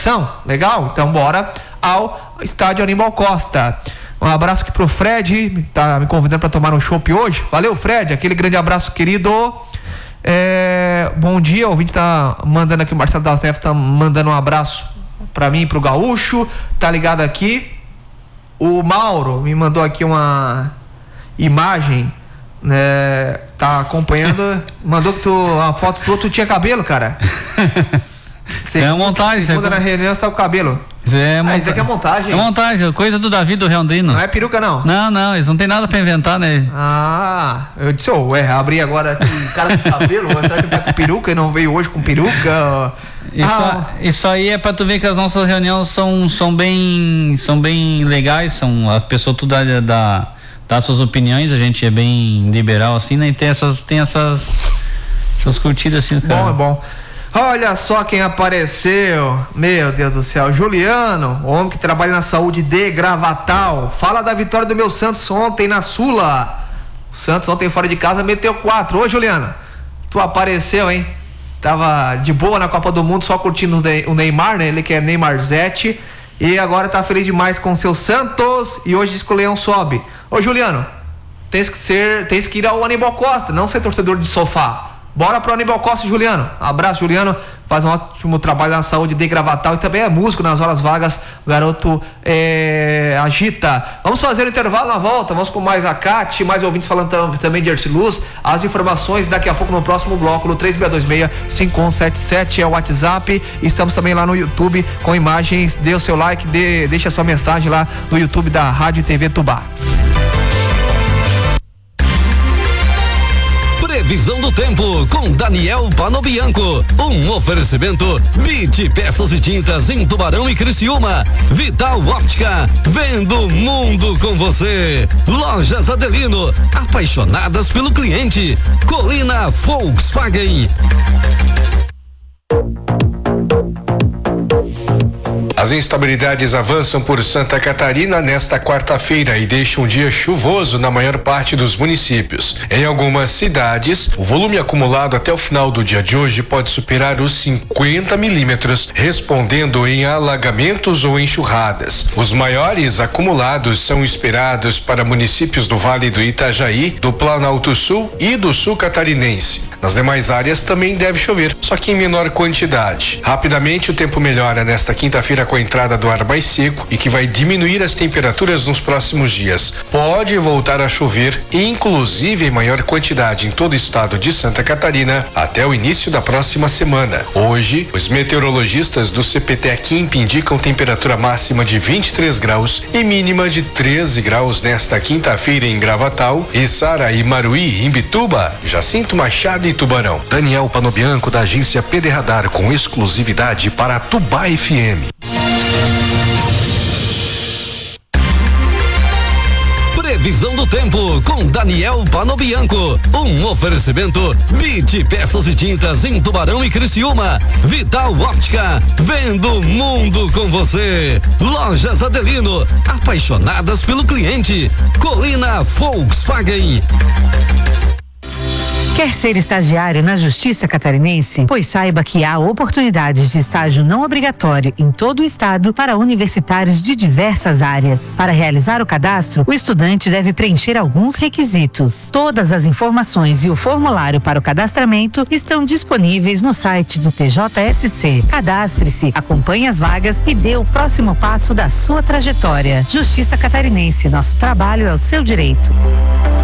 competição? Legal? Então bora ao estádio Aníbal Costa. Um abraço aqui pro Fred, tá me convidando para tomar um chopp hoje. Valeu, Fred, aquele grande abraço, querido. Bom dia, o ouvinte tá mandando aqui, o Marcelo das Neves tá mandando um abraço para mim e pro Gaúcho, tá ligado aqui. O Mauro me mandou aqui uma imagem, né, tá acompanhando, mandou que a foto tua, tu tinha cabelo, cara. É montagem. Quando na reunião você tá com o cabelo. Isso aqui é montagem. É montagem, coisa do Davi do Reondino. Não é peruca, não? Não, eles não tem nada pra inventar, né? Eu disse, abri agora aqui, cara com cabelo, será que ele tá com peruca e não veio hoje com peruca? Isso aí é pra tu ver que as nossas reuniões são bem legais, são a pessoa tudo dá suas opiniões, a gente é bem liberal assim, né? E tem essas curtidas assim, cara. Bom, é bom. Olha só quem apareceu, meu Deus do céu, Juliano, o homem que trabalha na saúde de Gravatal. Fala da vitória do meu Santos ontem na Sula. O Santos ontem fora de casa meteu 4. Ô Juliano, tu apareceu, hein? Tava de boa na Copa do Mundo, só curtindo o Neymar, né? Ele que é Neymarzete. E agora tá feliz demais com o seu Santos. E hoje diz que o Leão sobe. Ô Juliano, tens que ir ao Aníbal Costa, não ser torcedor de sofá. Bora pro Aníbal Costa, Juliano. Abraço, Juliano. Faz um ótimo trabalho na saúde de Gravatal e também é músico nas horas vagas. O garoto agita. Vamos fazer o intervalo na volta. Vamos com mais a Cate, mais ouvintes falando também de Erciluz. As informações daqui a pouco no próximo bloco, no 3626-5177 é o WhatsApp. Estamos também lá no YouTube com imagens. Dê o seu like, deixe a sua mensagem lá no YouTube da Rádio e TV Tubá. Previsão do tempo com Daniel Panobianco. Um oferecimento BIT Peças e Tintas em Tubarão e Criciúma. Vital Óptica, vendo o mundo com você. Lojas Adelino, apaixonadas pelo cliente. Colina Volkswagen. As instabilidades avançam por Santa Catarina nesta quarta-feira e deixam um dia chuvoso na maior parte dos municípios. Em algumas cidades, o volume acumulado até o final do dia de hoje pode superar os 50 milímetros, respondendo em alagamentos ou enxurradas. Os maiores acumulados são esperados para municípios do Vale do Itajaí, do Planalto Sul e do Sul Catarinense. Nas demais áreas também deve chover, só que em menor quantidade. Rapidamente o tempo melhora nesta quinta-feira com a entrada do ar mais seco e que vai diminuir as temperaturas nos próximos dias. Pode voltar a chover, inclusive em maior quantidade em todo o estado de Santa Catarina, até o início da próxima semana. Hoje, os meteorologistas do CPTE Quimp indicam temperatura máxima de 23 graus e mínima de 13 graus nesta quinta-feira em Gravatal, Içara e Maruí, em Bituba, Jacinto Machado e Tubarão. Daniel Panobianco, da agência PD Radar, com exclusividade para Tubá FM. Previsão do tempo com Daniel Panobianco. Um oferecimento BIT Peças e Tintas em Tubarão e Criciúma. Vital Óptica, vendo o mundo com você. Lojas Adelino, apaixonadas pelo cliente. Colina Volkswagen. Quer ser estagiário na Justiça Catarinense? Pois saiba que há oportunidades de estágio não obrigatório em todo o estado para universitários de diversas áreas. Para realizar o cadastro, o estudante deve preencher alguns requisitos. Todas as informações e o formulário para o cadastramento estão disponíveis no site do TJSC. Cadastre-se, acompanhe as vagas e dê o próximo passo da sua trajetória. Justiça Catarinense, nosso trabalho é o seu direito.